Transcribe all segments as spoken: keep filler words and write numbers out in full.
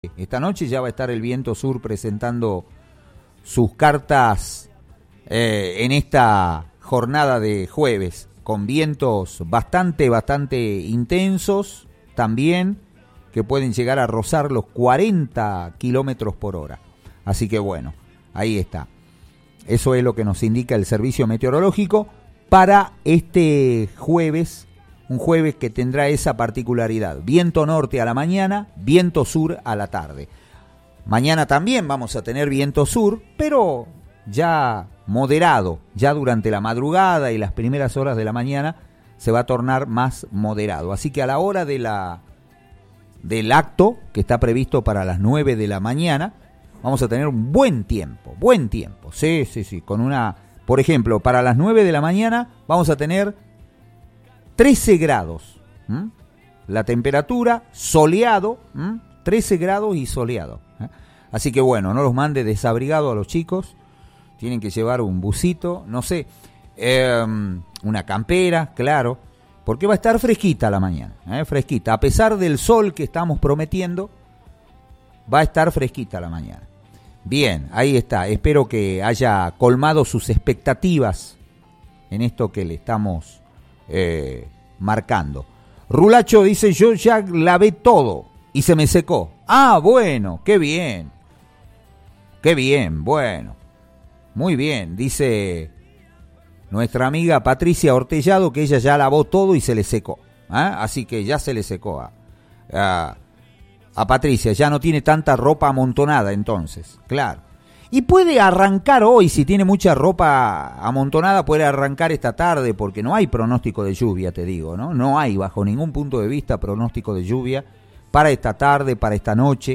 Esta noche ya va a estar el Viento Sur presentando sus cartas eh, en esta jornada de jueves, con vientos bastante, bastante intensos también, que pueden llegar a rozar los cuarenta kilómetros por hora. Así que bueno, ahí está. Eso es lo que nos indica el servicio meteorológico para este jueves, un jueves que tendrá esa particularidad. Viento norte a la mañana, viento sur a la tarde. Mañana también vamos a tener viento sur, pero ya moderado. Ya durante la madrugada y las primeras horas de la mañana se va a tornar más moderado. Así que a la hora de la, del acto, que está previsto para las nueve de la mañana, vamos a tener un buen tiempo, buen tiempo. Sí, sí, sí. Con una, por ejemplo, para las nueve de la mañana vamos a tener trece grados. ¿Mm? La temperatura, soleado, ¿Mm? trece grados y soleado. ¿eh? Así que bueno, no los mande desabrigados a los chicos. Tienen que llevar un busito, no sé, eh, una campera, claro, porque va a estar fresquita la mañana, ¿eh? fresquita. A pesar del sol que estamos prometiendo, va a estar fresquita la mañana. Bien, ahí está. Espero que haya colmado sus expectativas en esto que le estamos Eh, marcando. Rulacho dice: yo ya lavé todo y se me secó. Ah, bueno, qué bien. Qué bien, bueno. Muy bien, dice nuestra amiga Patricia Ortellado que ella ya lavó todo y se le secó. ¿eh? Así que ya se le secó a, a, a Patricia. Ya no tiene tanta ropa amontonada entonces, claro. Y puede arrancar hoy, si tiene mucha ropa amontonada, puede arrancar esta tarde, porque no hay pronóstico de lluvia, te digo, ¿no? No hay, bajo ningún punto de vista, pronóstico de lluvia para esta tarde, para esta noche,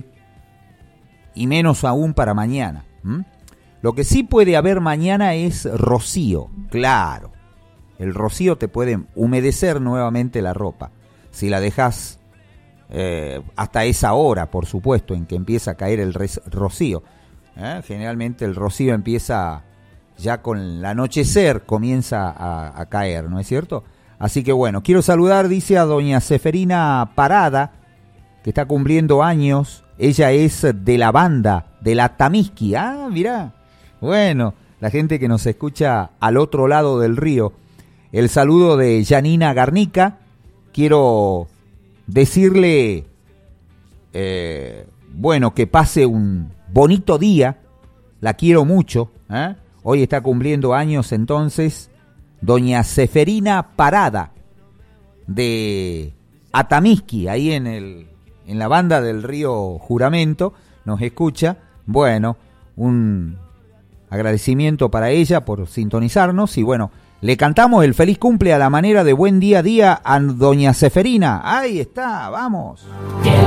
y menos aún para mañana. ¿m? Lo que sí puede haber mañana es rocío, claro. El rocío te puede humedecer nuevamente la ropa, si la dejas eh, hasta esa hora, por supuesto, en que empieza a caer el res- rocío. ¿Eh? Generalmente el rocío empieza ya con el anochecer, comienza a, a caer, ¿no es cierto? Así que bueno, quiero saludar, dice, a doña Seferina Parada, que está cumpliendo años. Ella es de la banda de la Atamisqui. Ah, mirá. Bueno, la gente que nos escucha al otro lado del río. El saludo de Janina Garnica. Quiero decirle, eh, bueno, que pase un bonito día, la quiero mucho. ¿eh? Hoy está cumpliendo años entonces doña Seferina Parada de Atamisqui, ahí en el en la banda del río Juramento, nos escucha. Bueno, un agradecimiento para ella por sintonizarnos y bueno, le cantamos el feliz cumple a la manera de buen día a día a doña Seferina. Ahí está, vamos.